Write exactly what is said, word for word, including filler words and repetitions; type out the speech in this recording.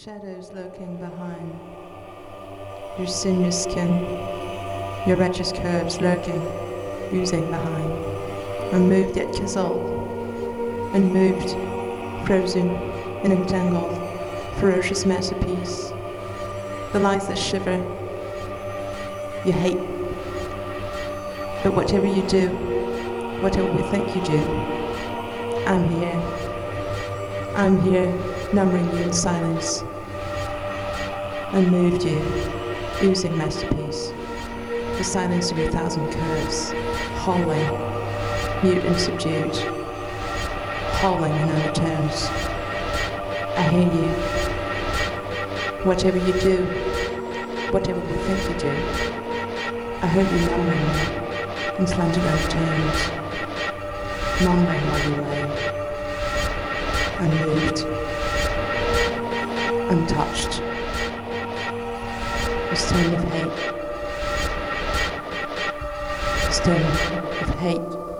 Shadows lurking behind your sinuous skin, your righteous curves lurking, oozing behind, unmoved yet chiseled, unmoved, frozen, and entangled, ferocious masterpiece. The lights that shiver, you hate. But whatever you do, whatever we think you do, I'm here. I'm here. Numbering you in silence, unmoved you, oozing masterpiece, the silence of your thousand curves, howling, mute and subdued, howling in undertones. I hear you. Whatever you do, whatever we think you do, I heard you numbering in slanted undertones, numbering while you lay, unmoved. Untouched. The stone of hate. The stone of hate.